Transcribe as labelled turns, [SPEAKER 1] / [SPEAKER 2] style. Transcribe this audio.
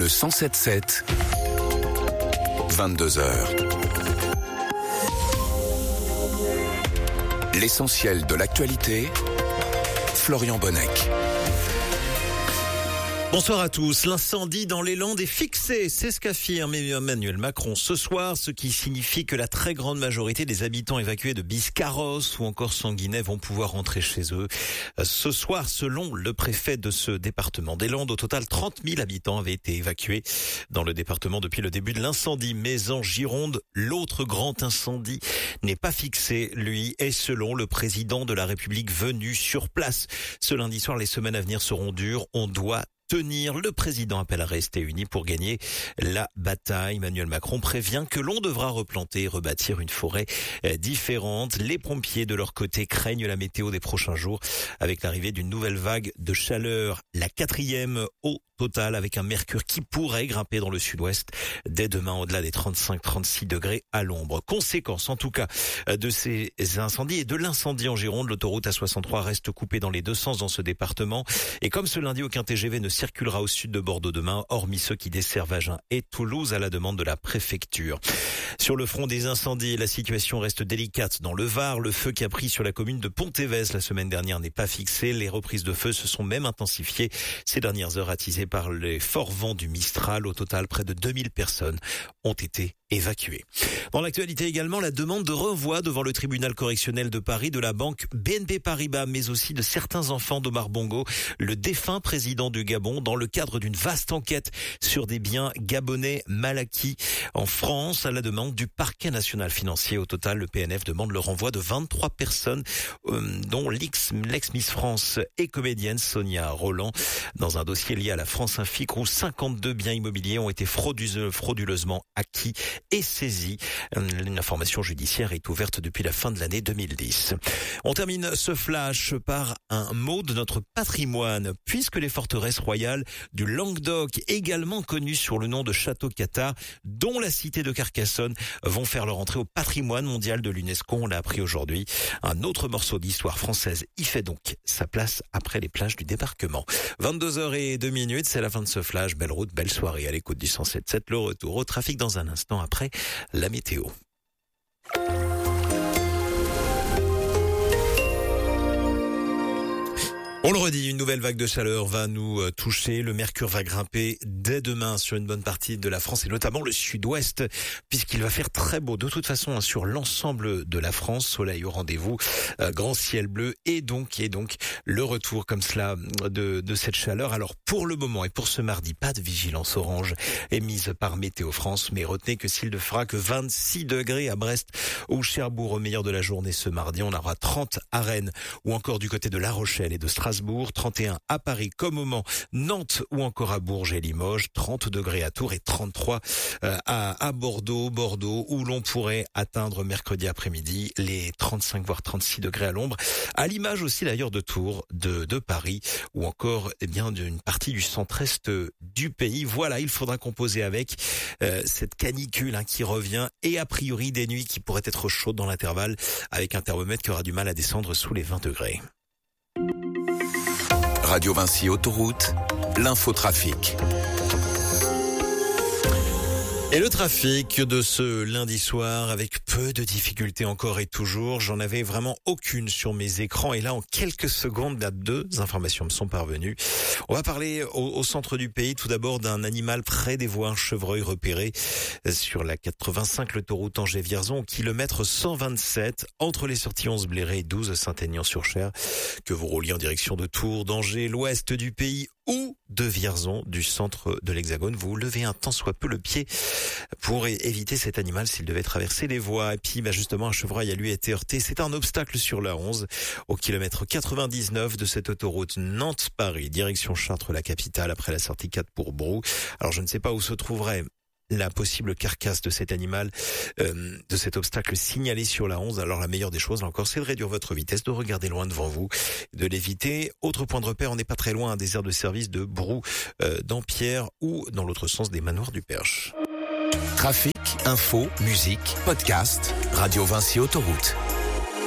[SPEAKER 1] 107.7, 22h. L'essentiel de l'actualité, Florian Bonnec.
[SPEAKER 2] Bonsoir à tous. L'incendie dans les Landes est fixé, c'est ce qu'affirme Emmanuel Macron ce soir, ce qui signifie que la très grande majorité des habitants évacués de Biscarrosse ou encore Sanguinet vont pouvoir rentrer chez eux. Ce soir, selon le préfet de ce département des Landes, au total 30 000 habitants avaient été évacués dans le département depuis le début de l'incendie. Mais en Gironde, l'autre grand incendie n'est pas fixé, lui, et selon le président de la République venu sur place. Ce lundi soir, les semaines à venir seront dures. On doit tenir. Le président appelle à rester unis pour gagner la bataille. Emmanuel Macron prévient que l'on devra replanter et rebâtir une forêt différente. Les pompiers, de leur côté, craignent la météo des prochains jours avec l'arrivée d'une nouvelle vague de chaleur. La 4e au total, avec un mercure qui pourrait grimper dans le sud-ouest dès demain au-delà des 35-36 degrés à l'ombre. Conséquence, en tout cas, de ces incendies et de l'incendie en Gironde, l'autoroute A63 reste coupée dans les deux sens dans ce département. Et comme ce lundi, aucun TGV ne circulera au sud de Bordeaux demain, hormis ceux qui desservent Agen et Toulouse à la demande de la préfecture. Sur le front des incendies, la situation reste délicate dans le Var. Le feu qui a pris sur la commune de Pontévez la semaine dernière n'est pas fixé. Les reprises de feu se sont même intensifiées ces dernières heures, attisées par les forts vents du Mistral. Au total, près de 2000 personnes ont été évacuées. Dans l'actualité également, la demande de renvoi devant le tribunal correctionnel de Paris de la banque BNP Paribas, mais aussi de certains enfants d'Omar Bongo, le défunt président du Gabon, dans le cadre d'une vaste enquête sur des biens gabonais mal acquis en France, à la demande du parquet national financier. Au total, le PNF demande le renvoi de 23 personnes, dont l'ex-Miss France et comédienne Sonia Roland, dans un dossier lié à la France Infic où 52 biens immobiliers ont été frauduleusement acquis et saisis. Une information judiciaire est ouverte depuis la fin de l'année 2010. On termine ce flash par un mot de notre patrimoine, puisque les forteresses royales du Languedoc, également connues sur le nom de Château Cathard, dont la cité de Carcassonne, vont faire leur entrée au patrimoine mondial de l'UNESCO. On l'a appris aujourd'hui. Un autre morceau d'histoire française y fait donc sa place après les plages du débarquement. 22h02, c'est la fin de ce flash. Belle route, belle soirée à l'écoute du 107.7. Le retour au trafic dans un instant après la météo. On le redit, une nouvelle vague de chaleur va nous toucher. Le mercure va grimper dès demain sur une bonne partie de la France et notamment le sud-ouest, puisqu'il va faire très beau. De toute façon, sur l'ensemble de la France, soleil au rendez-vous, grand ciel bleu et donc le retour comme cela de cette chaleur. Alors pour le moment et pour ce mardi, pas de vigilance orange émise par Météo France, mais retenez que s'il ne fera que 26 degrés à Brest ou Cherbourg au meilleur de la journée ce mardi, on aura 30 à Rennes ou encore du côté de La Rochelle et de Strasbourg, 31 à Paris comme au Mans, Nantes ou encore à Bourges et Limoges, 30 degrés à Tours et 33 à Bordeaux, où l'on pourrait atteindre mercredi après-midi les 35 voire 36 degrés à l'ombre, à l'image aussi d'ailleurs de Tours, de Paris ou encore d'une partie du centre-est du pays. Voilà, il faudra composer avec cette canicule qui revient et a priori des nuits qui pourraient être chaudes dans l'intervalle avec un thermomètre qui aura du mal à descendre sous les 20 degrés.
[SPEAKER 1] Radio Vinci Autoroute, l'infotrafic.
[SPEAKER 2] Et le trafic de ce lundi soir avec peu de difficultés encore et toujours. J'en avais vraiment aucune sur mes écrans et là en quelques secondes, deux informations me sont parvenues. On va parler au centre du pays tout d'abord d'un animal près des voies, un chevreuil repéré sur la 85, l'autoroute Angers-Vierzon, au kilomètre 127 entre les sorties 11 Bléré et 12 Saint-Aignan-sur-Cher. Que vous rouliez en direction de Tours, d'Angers, l'ouest du pays ou de Vierzon, du centre de l'Hexagone, vous levez un tant soit peu le pied pour éviter cet animal s'il devait traverser les voies. Et puis justement, un chevreuil a lui été heurté. C'est un obstacle sur la 11 au kilomètre 99 de cette autoroute Nantes-Paris, direction Chartres, la capitale, après la sortie 4 pour Brou. Alors je ne sais pas où se trouverait la possible carcasse de cet animal, de cet obstacle signalé sur la 11. Alors la meilleure des choses, là encore, c'est de réduire votre vitesse, de regarder loin devant vous, de l'éviter. Autre point de repère, on n'est pas très loin des aires de service de Brou, d'Ampierre ou dans l'autre sens des manoirs du Perche.
[SPEAKER 1] Trafic, info, musique, podcast, Radio Vinci Autoroute.